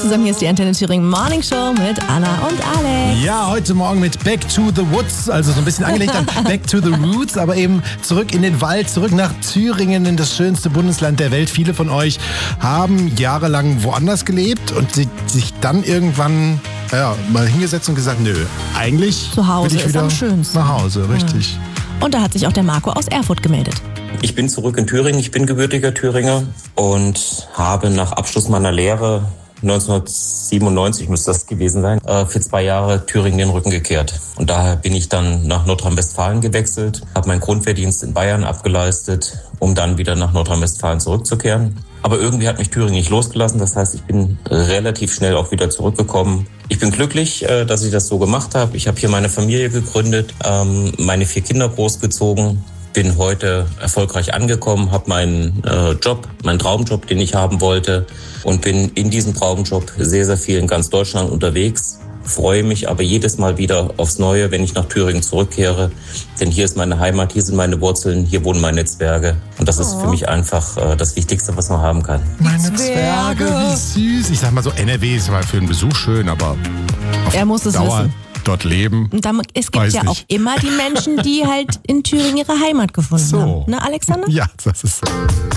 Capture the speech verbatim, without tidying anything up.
zusammen, hier ist die Antenne Thüringen Morning Show mit Anna und Alex. Ja, heute Morgen mit Back to the Woods, also so ein bisschen angelegt an Back to the Roots, aber eben zurück in den Wald, zurück nach Thüringen, in das schönste Bundesland der Welt. Viele von euch haben jahrelang woanders gelebt und sich dann irgendwann ja, mal hingesetzt und gesagt, nö, eigentlich zu Hause will ich wieder ist am schönsten. Nach Hause, richtig. Ja. Und da hat sich auch der Marco aus Erfurt gemeldet. Ich bin zurück in Thüringen, ich bin gebürtiger Thüringer und habe nach Abschluss meiner Lehre neunzehnhundertsiebenundneunzig müsste das gewesen sein, für zwei Jahre Thüringen den Rücken gekehrt. Und daher bin ich dann nach Nordrhein-Westfalen gewechselt, habe meinen Grundwehrdienst in Bayern abgeleistet, um dann wieder nach Nordrhein-Westfalen zurückzukehren. Aber irgendwie hat mich Thüringen nicht losgelassen, das heißt, ich bin relativ schnell auch wieder zurückgekommen. Ich bin glücklich, dass ich das so gemacht habe. Ich habe hier meine Familie gegründet, meine vier Kinder großgezogen. Bin heute erfolgreich angekommen, habe meinen äh, Job, meinen Traumjob, den ich haben wollte und bin in diesem Traumjob sehr, sehr viel in ganz Deutschland unterwegs. Freue mich aber jedes Mal wieder aufs Neue, wenn ich nach Thüringen zurückkehre, denn hier ist meine Heimat, hier sind meine Wurzeln, hier wohnen meine Zwerge und das ist oh. für mich einfach äh, das Wichtigste, was man haben kann. Meine Zwerge, wie süß. Ich sag mal so, N R W ist mal für einen Besuch schön, aber auf er muss es Dauer wissen. Dort leben. Und dann, es gibt Weiß ja nicht. auch immer die Menschen, die halt in Thüringen ihre Heimat gefunden so. haben. Ne, Alexander? Ja, das ist so.